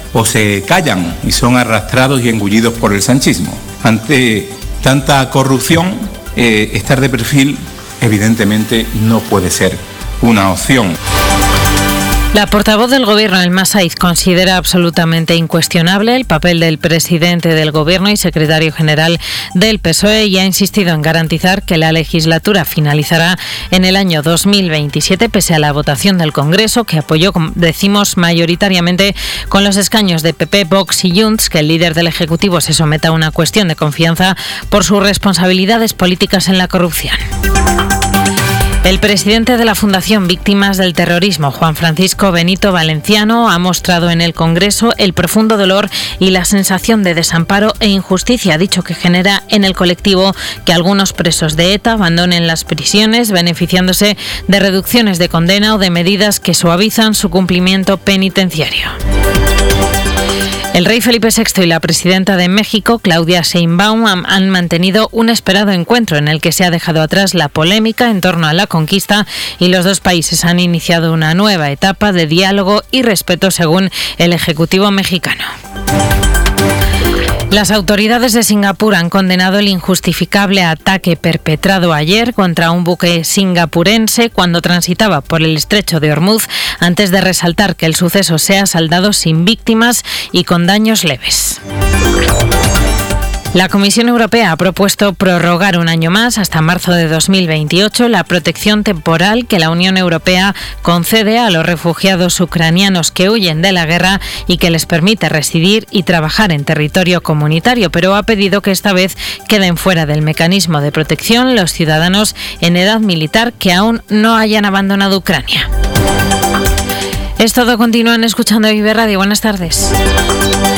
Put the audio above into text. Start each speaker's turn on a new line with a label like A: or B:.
A: o se callan y son arrastrados y engullidos por el sanchismo. Ante tanta corrupción, estar de perfil evidentemente no puede ser una opción.
B: La portavoz del Gobierno, Elma Saiz, considera absolutamente incuestionable el papel del presidente del Gobierno y secretario general del PSOE y ha insistido en garantizar que la legislatura finalizará en el año 2027, pese a la votación del Congreso, que apoyó, como decimos, mayoritariamente con los escaños de PP, Vox y Junts, que el líder del Ejecutivo se someta a una cuestión de confianza por sus responsabilidades políticas en la corrupción. El presidente de la Fundación Víctimas del Terrorismo, Juan Francisco Benito Valenciano, ha mostrado en el Congreso el profundo dolor y la sensación de desamparo e injusticia, ha dicho que genera en el colectivo que algunos presos de ETA abandonen las prisiones, beneficiándose de reducciones de condena o de medidas que suavizan su cumplimiento penitenciario. El rey Felipe VI y la presidenta de México, Claudia Sheinbaum, han mantenido un esperado encuentro en el que se ha dejado atrás la polémica en torno a la conquista y los dos países han iniciado una nueva etapa de diálogo y respeto, según el Ejecutivo mexicano. Las autoridades de Singapur han condenado el injustificable ataque perpetrado ayer contra un buque singapurense cuando transitaba por el estrecho de Hormuz, antes de resaltar que el suceso se ha saldado sin víctimas y con daños leves. La Comisión Europea ha propuesto prorrogar un año más, hasta marzo de 2028, la protección temporal que la Unión Europea concede a los refugiados ucranianos que huyen de la guerra y que les permite residir y trabajar en territorio comunitario, pero ha pedido que esta vez queden fuera del mecanismo de protección los ciudadanos en edad militar que aún no hayan abandonado Ucrania. Es todo, continúan escuchando Vive Radio. Buenas tardes.